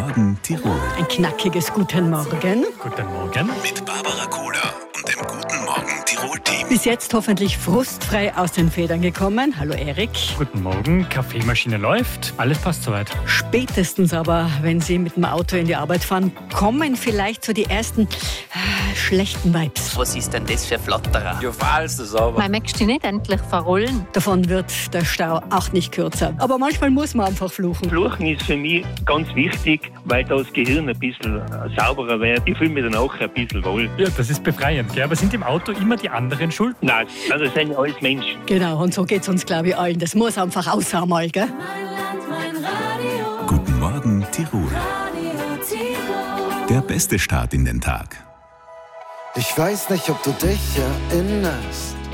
Morgen Tirol. Ein knackiges Guten Morgen. Guten Morgen. Mit Barbara Kohler und dem Guten Morgen Tirol-Team. Bis jetzt hoffentlich frustfrei aus den Federn gekommen. Hallo Erik. Guten Morgen. Kaffeemaschine läuft. Alles passt soweit. Spätestens aber, wenn Sie mit dem Auto in die Arbeit fahren, kommen vielleicht so die ersten schlechten Vibes. Was ist denn das für ein Flatterer? Ja, falls das aber. Man möchte dich nicht endlich verrollen. Davon wird der Stau auch nicht kürzer. Aber manchmal muss man einfach fluchen. Fluchen ist für mich ganz wichtig, weil das Gehirn ein bisschen sauberer wird. Ich fühle mich danach ein bisschen wohl. Ja, das ist befreiend. Gell? Aber sind im Auto immer die anderen schuld? Nein, also sind ja alles Menschen. Genau, und so geht's uns, glaube ich, allen. Das muss einfach raus einmal, gell? Guten Morgen Tirol. Der beste Start in den Tag. Ich weiß nicht, ob du dich erinnerst.